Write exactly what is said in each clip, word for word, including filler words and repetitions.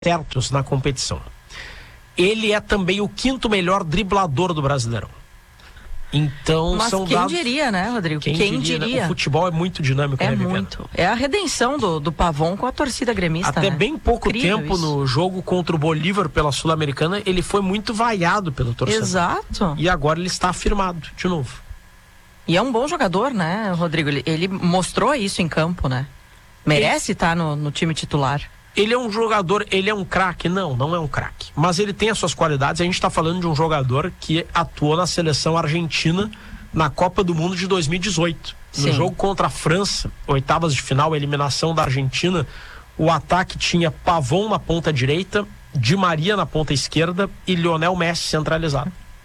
certos na competição. Ele é também o quinto melhor driblador do Brasileirão. Então, Mas são quem dados... diria, né, Rodrigo? Quem, quem diria? diria? Né? O futebol é muito dinâmico, É né, muito. É a redenção do, do Pavon com a torcida gremista, Até né? bem pouco Incrível tempo isso. no jogo contra o Bolívar pela Sul-Americana, ele foi muito vaiado pelo torcedor. Exato. E agora ele está afirmado de novo. E é um bom jogador, né, Rodrigo? Ele, ele mostrou isso em campo, né? Merece estar no, no time titular. Ele é um jogador, ele é um craque? Não, não é um craque. Mas ele tem as suas qualidades. A gente está falando de um jogador que atuou na seleção argentina na Copa do Mundo de dois mil e dezoito. No Sim. jogo contra a França, oitavas de final, eliminação da Argentina, o ataque tinha Pavon na ponta direita, Di Maria na ponta esquerda e Lionel Messi centralizado.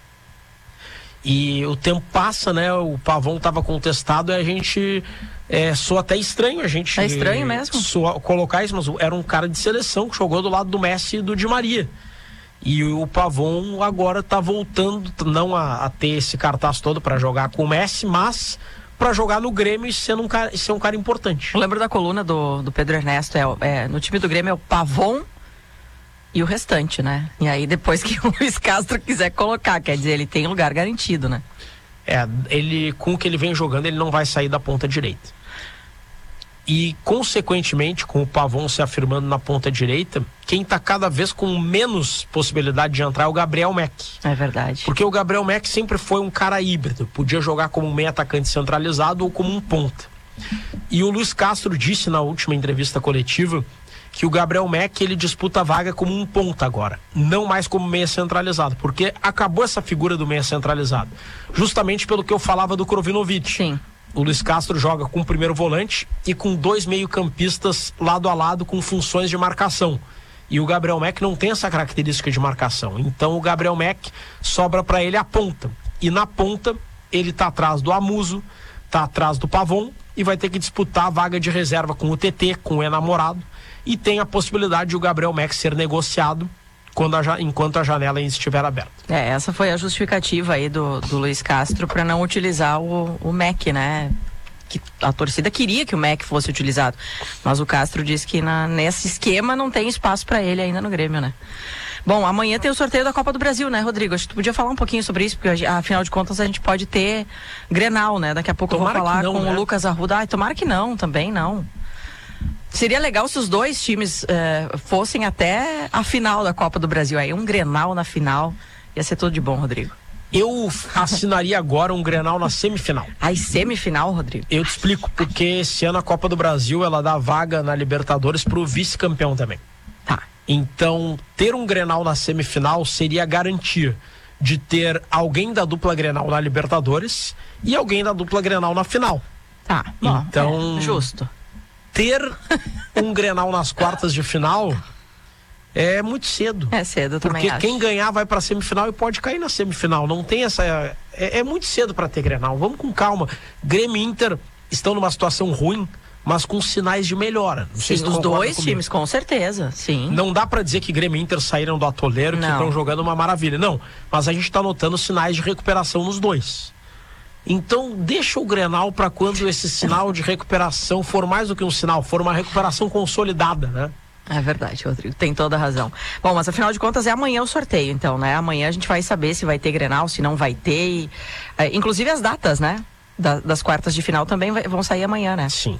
E o tempo passa, né? O Pavon estava contestado e a gente é, soa até estranho a gente É estranho mesmo. soa, colocar isso, mas era um cara de seleção que jogou do lado do Messi e do Di Maria. E o Pavon agora está voltando, não a, a ter esse cartaz todo para jogar com o Messi, mas para jogar no Grêmio e ser um cara, ser um cara importante. Eu lembro da coluna do, do Pedro Ernesto, é, é, no time do Grêmio é o Pavon e o restante, né? E aí depois que o Luiz Castro quiser colocar, quer dizer, ele tem lugar garantido, né? É, ele, com o que ele vem jogando, ele não vai sair da ponta direita. E, consequentemente, com o Pavon se afirmando na ponta direita, quem está cada vez com menos possibilidade de entrar é o Gabriel Meck. É verdade. Porque o Gabriel Meck sempre foi um cara híbrido. Podia jogar como um meio atacante centralizado ou como um ponta. E o Luiz Castro disse na última entrevista coletiva que o Gabriel Meck, ele disputa a vaga como um ponta agora, não mais como meia centralizado, porque acabou essa figura do meia centralizado. Justamente pelo que eu falava do Krovinovic. Sim. O Luiz Castro joga com o primeiro volante e com dois meio-campistas lado a lado com funções de marcação. E o Gabriel Meck não tem essa característica de marcação. Então o Gabriel Meck sobra para ele a ponta. E na ponta ele tá atrás do Amuso, tá atrás do Pavon e vai ter que disputar a vaga de reserva com o T T, com o enamorado. E tem a possibilidade de o Gabriel Meck ser negociado quando a, enquanto a janela ainda estiver aberta. É, essa foi a justificativa aí do, do Luiz Castro para não utilizar o, o Meck, né? Que a torcida queria que o Meck fosse utilizado, mas o Castro disse que na, nesse esquema não tem espaço para ele ainda no Grêmio, né? Bom, amanhã tem o sorteio da Copa do Brasil, né, Rodrigo? Acho que tu podia falar um pouquinho sobre isso, porque afinal de contas a gente pode ter Grenal, né? Daqui a pouco tomara eu vou falar não, com né? o Lucas Arruda. Ai, tomara que não, também não. Seria legal se os dois times eh, fossem até a final da Copa do Brasil. Aí um Grenal na final. Ia ser tudo de bom, Rodrigo. Eu assinaria agora um Grenal na semifinal. Aí semifinal, Rodrigo? Eu te explico, porque esse ano a Copa do Brasil, ela dá vaga na Libertadores pro vice-campeão também. Tá. Então, ter um Grenal na semifinal seria a garantia de ter alguém da dupla Grenal na Libertadores e alguém da dupla Grenal na final. Tá. Bom, então, é, justo. Ter um Grenal nas quartas de final é muito cedo. É cedo, eu também porque acho. Quem ganhar vai pra semifinal e pode cair na semifinal. Não tem essa... É, é muito cedo pra ter Grenal. Vamos com calma. Grêmio e Inter estão numa situação ruim, mas com sinais de melhora. Não sei Sim, se os dois comigo. times, com certeza, sim. Não dá pra dizer que Grêmio e Inter saíram do atoleiro, Não. que estão jogando uma maravilha. Não, mas a gente tá notando sinais de recuperação nos dois. Então, deixa o Grenal para quando esse sinal de recuperação for mais do que um sinal, for uma recuperação consolidada, né? É verdade, Rodrigo, tem toda a razão. Bom, mas afinal de contas é amanhã o sorteio, então, né? Amanhã a gente vai saber se vai ter Grenal, se não vai ter. E, é, inclusive as datas, né? Da, das quartas de final também vai, vão sair amanhã, né? Sim.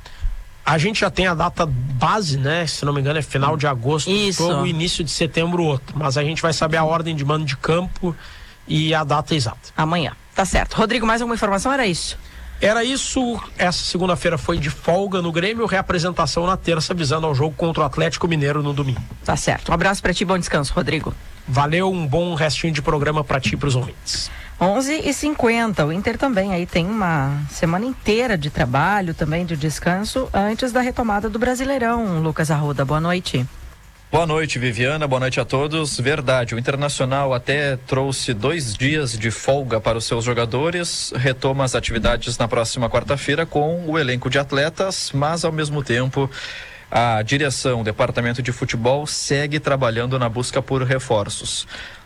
A gente já tem a data base, né? Se não me engano é final de agosto, Isso. jogo, início de setembro outro. Mas a gente vai saber a ordem de mando de campo e a data exata. Amanhã. Tá certo. Rodrigo, mais alguma informação? Era isso? Era isso. Essa segunda-feira foi de folga no Grêmio, reapresentação na terça, visando ao jogo contra o Atlético Mineiro no domingo. Tá certo. Um abraço pra ti, bom descanso, Rodrigo. Valeu, um bom restinho de programa pra ti e pros ouvintes. onze e cinquenta, o Inter também aí tem uma semana inteira de trabalho, também de descanso, antes da retomada do Brasileirão. Lucas Arruda, boa noite. Boa noite, Viviana. Boa noite a todos. Verdade, o Internacional até trouxe dois dias de folga para os seus jogadores, retoma as atividades na próxima quarta-feira com o elenco de atletas, mas ao mesmo tempo a direção, o departamento de futebol segue trabalhando na busca por reforços.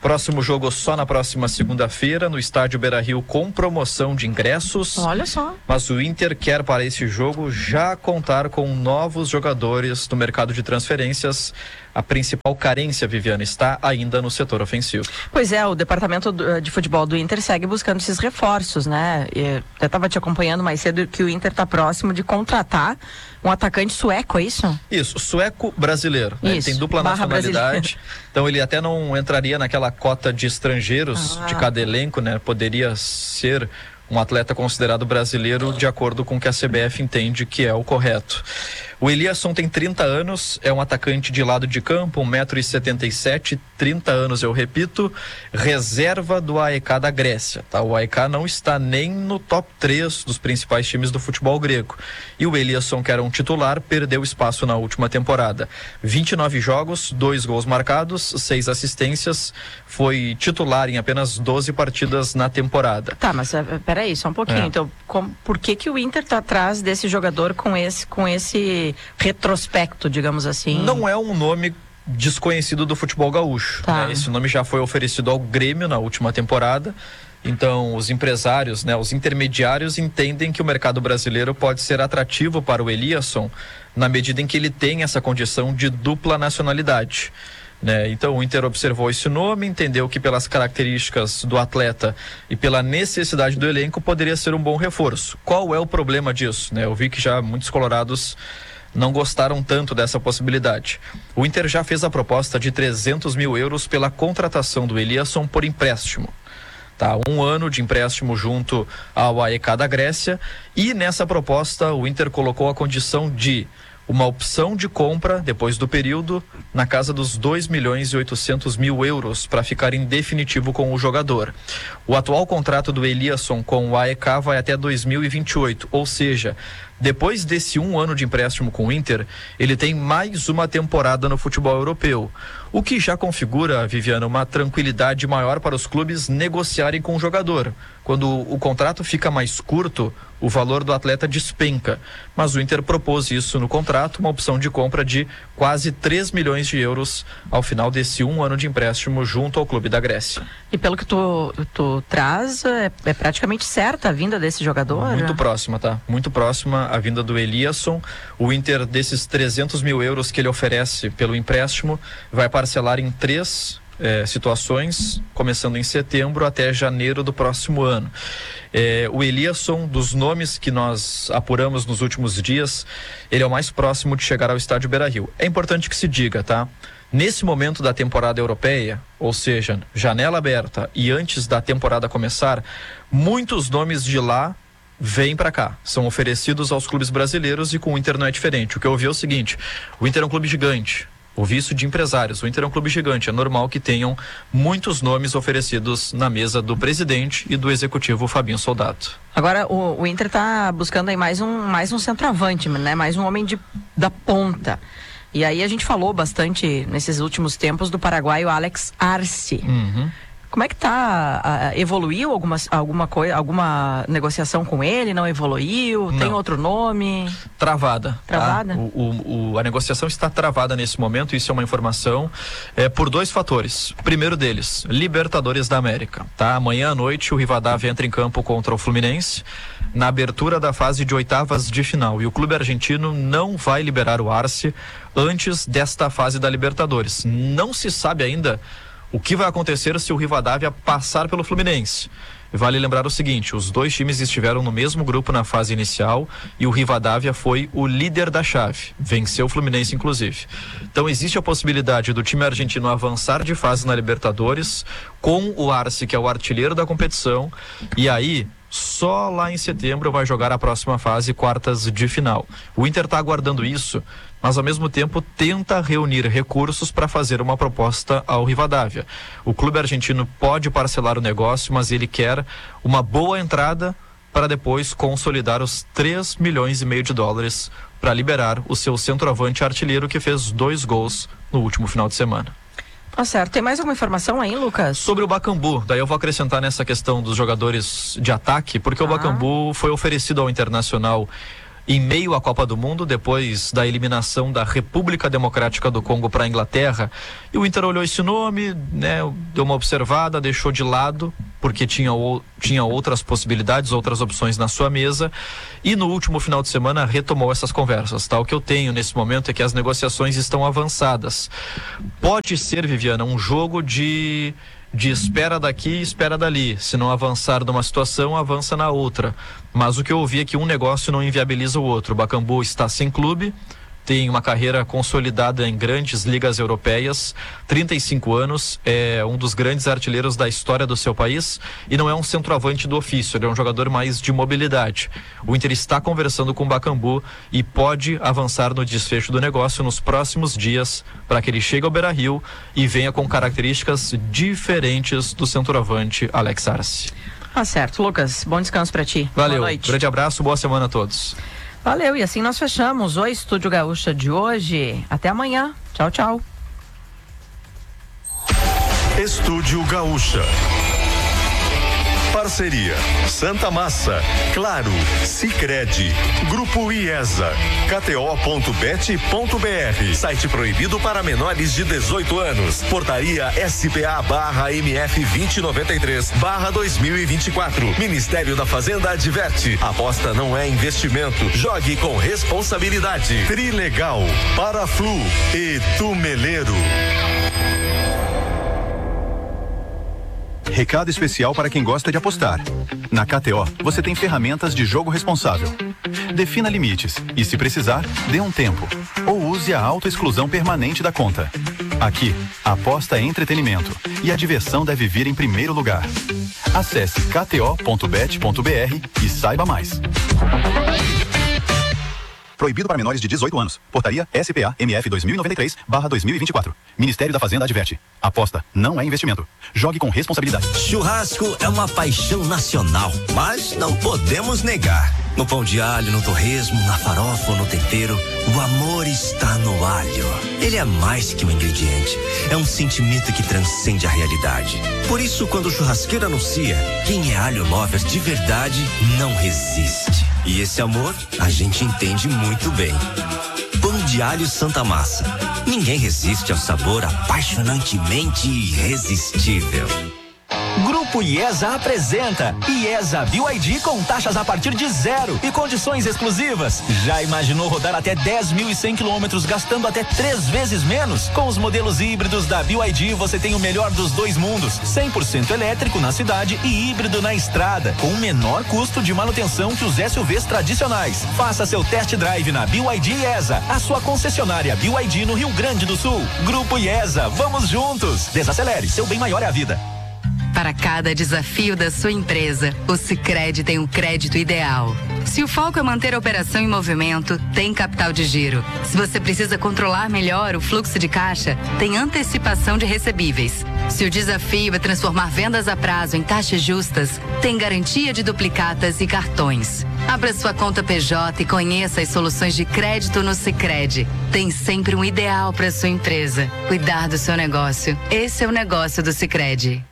Próximo jogo só na próxima segunda-feira, no estádio Beira-Rio, com promoção de ingressos. Olha só. Mas o Inter quer para esse jogo já contar com novos jogadores no mercado de transferências. A principal carência, Viviana, está ainda no setor ofensivo. Pois é, o departamento de futebol do Inter segue buscando esses reforços, né? Eu até estava te acompanhando mais cedo que o Inter está próximo de contratar um atacante sueco, é isso? Isso, sueco-brasileiro. Né? Ele tem dupla barra nacionalidade, brasileiro. Então ele até não entraria naquela cota de estrangeiros ah. de cada elenco, né? Poderia ser um atleta considerado brasileiro de acordo com o que a C B F entende que é o correto. O Eliasson tem trinta anos, é um atacante de lado de campo, um metro e setenta e sete, trinta anos, eu repito, reserva do A E K da Grécia, tá? O A E K não está nem no top três dos principais times do futebol grego. E o Eliasson, que era um titular, perdeu espaço na última temporada. vinte e nove jogos, dois gols marcados, seis assistências, foi titular em apenas doze partidas na temporada. Tá, mas peraí, só um pouquinho. É. Então, com, por que que o Inter tá atrás desse jogador com esse, com esse retrospecto, digamos assim? Não é um nome desconhecido do futebol gaúcho. Tá. Né? Esse nome já foi oferecido ao Grêmio na última temporada. Então, os empresários, né, os intermediários entendem que o mercado brasileiro pode ser atrativo para o Eliasson na medida em que ele tem essa condição de dupla nacionalidade. Né? Então o Inter observou esse nome, entendeu que pelas características do atleta e pela necessidade do elenco poderia ser um bom reforço. Qual é o problema disso? Né? Eu vi que já muitos colorados não gostaram tanto dessa possibilidade. O Inter já fez a proposta de trezentos mil euros pela contratação do Eliasson por empréstimo. Tá, um ano de empréstimo junto ao A E K da Grécia, e nessa proposta o Inter colocou a condição de uma opção de compra depois do período na casa dos dois milhões e oitocentos mil euros para ficar em definitivo com o jogador. O atual contrato do Eliasson com o A E K vai até dois mil e vinte e oito, ou seja, depois desse um ano de empréstimo com o Inter, ele tem mais uma temporada no futebol europeu, o que já configura, Viviana, uma tranquilidade maior para os clubes negociarem com o jogador. Quando o contrato fica mais curto, o valor do atleta despenca, mas o Inter propôs isso no contrato, uma opção de compra de quase três milhões de euros ao final desse um ano de empréstimo junto ao clube da Grécia. E pelo que tu, tu traz, é, é praticamente certa a vinda desse jogador? Muito próxima, tá? Muito próxima a vinda do Eliasson. O Inter, desses trezentos mil euros que ele oferece pelo empréstimo, vai parcelar em três É, situações, começando em setembro até janeiro do próximo ano. É, o Eliasson, dos nomes que nós apuramos nos últimos dias, ele é o mais próximo de chegar ao estádio Beira-Rio. É importante que se diga, tá? Nesse momento da temporada europeia, ou seja, janela aberta e antes da temporada começar, muitos nomes de lá vêm para cá, são oferecidos aos clubes brasileiros, e com o Inter não é diferente. O que eu ouvi é o seguinte: o Inter é um clube gigante. Ouvi isso de empresários. O Inter é um clube gigante, é normal que tenham muitos nomes oferecidos na mesa do presidente e do executivo Fabinho Soldado. Agora o, o Inter está buscando aí mais um, mais um centroavante, né? Mais um homem de, da ponta. E aí a gente falou bastante nesses últimos tempos do paraguaio Alex Arce. Uhum. Como é que tá? A, evoluiu alguma, alguma coisa, alguma negociação com ele? Não evoluiu? Não. Tem outro nome? Travada. Travada? Tá? O, o, o, a negociação está travada nesse momento, isso é uma informação, é, por dois fatores. Primeiro deles, Libertadores da América. Tá? Amanhã à noite o Rivadavia entra em campo contra o Fluminense, na abertura da fase de oitavas de final. E o clube argentino não vai liberar o Arce antes desta fase da Libertadores. Não se sabe ainda o que vai acontecer se o Rivadavia passar pelo Fluminense. Vale lembrar o seguinte: os dois times estiveram no mesmo grupo na fase inicial e o Rivadavia foi o líder da chave, venceu o Fluminense inclusive. Então existe a possibilidade do time argentino avançar de fase na Libertadores com o Arce, que é o artilheiro da competição, e aí só lá em setembro vai jogar a próxima fase, quartas de final. O Inter está aguardando isso, mas ao mesmo tempo tenta reunir recursos para fazer uma proposta ao Rivadavia. O clube argentino pode parcelar o negócio, mas ele quer uma boa entrada para depois consolidar os três milhões e meio de dólares para liberar o seu centroavante artilheiro, que fez dois gols no último final de semana. Tá certo. Tem mais alguma informação aí, Lucas? Sobre o Bakambu, daí eu vou acrescentar nessa questão dos jogadores de ataque, porque ah. o Bakambu foi oferecido ao Internacional em meio à Copa do Mundo, depois da eliminação da República Democrática do Congo para a Inglaterra. E o Inter olhou esse nome, né, deu uma observada, deixou de lado, porque tinha, ou, tinha outras possibilidades, outras opções na sua mesa. E no último final de semana retomou essas conversas. Tá? O que eu tenho nesse momento é que as negociações estão avançadas. Pode ser, Viviana, um jogo de... de espera daqui e espera dali. Se não avançar numa situação, avança na outra. Mas o que eu ouvi é que um negócio não inviabiliza o outro. O Bakambu está sem clube, tem uma carreira consolidada em grandes ligas europeias, trinta e cinco anos, é um dos grandes artilheiros da história do seu país e não é um centroavante do ofício, ele é um jogador mais de mobilidade. O Inter está conversando com o Bakambu e pode avançar no desfecho do negócio nos próximos dias para que ele chegue ao Beira-Rio e venha com características diferentes do centroavante Alex Arce. Tá certo, Lucas, bom descanso para ti. Valeu, boa noite. Grande abraço, boa semana a todos. Valeu, e assim nós fechamos o Estúdio Gaúcha de hoje. Até amanhã. Tchau, tchau. Estúdio Gaúcha. Parceria Santa Massa, Claro, Sicredi, Grupo IESA, K T O ponto bet ponto B R, site proibido para menores de dezoito anos, portaria S P A barra M F vinte noventa e três barra dois mil e vinte e quatro, Ministério da Fazenda adverte, aposta não é investimento, jogue com responsabilidade. Trilegal, Paraflu e Tumeleiro. Recado especial para quem gosta de apostar. Na K T O, você tem ferramentas de jogo responsável. Defina limites e, se precisar, dê um tempo. Ou use a autoexclusão permanente da conta. Aqui, a aposta é entretenimento e a diversão deve vir em primeiro lugar. Acesse K T O ponto bet ponto B R e saiba mais. Proibido para menores de dezoito anos. Portaria S P A M F dois mil e noventa e três barra dois mil e vinte e quatro. Ministério da Fazenda adverte. Aposta não é investimento. Jogue com responsabilidade. Churrasco é uma paixão nacional, mas não podemos negar. No pão de alho, no torresmo, na farofa ou no tempero, o amor está no alho. Ele é mais que um ingrediente. É um sentimento que transcende a realidade. Por isso, quando o churrasqueiro anuncia, quem é alho lover de verdade não resiste. E esse amor, a gente entende muito bem. Pão de alho Santa Massa. Ninguém resiste ao sabor apaixonantemente irresistível. Grupo IESA apresenta IESA B Y D com taxas a partir de zero e condições exclusivas. Já imaginou rodar até dez mil e cem quilômetros gastando até três vezes menos? Com os modelos híbridos da B Y D você tem o melhor dos dois mundos, cem por cento elétrico na cidade e híbrido na estrada, com o menor custo de manutenção que os S U Vs tradicionais. Faça seu test drive na B Y D IESA, a sua concessionária B Y D no Rio Grande do Sul. Grupo IESA, vamos juntos. Desacelere, seu bem maior é a vida. Para cada desafio da sua empresa, o Sicredi tem o crédito ideal. Se o foco é manter a operação em movimento, tem capital de giro. Se você precisa controlar melhor o fluxo de caixa, tem antecipação de recebíveis. Se o desafio é transformar vendas a prazo em taxas justas, tem garantia de duplicatas e cartões. Abra sua conta P J e conheça as soluções de crédito no Sicredi. Tem sempre um ideal para sua empresa. Cuidar do seu negócio. Esse é o negócio do Sicredi.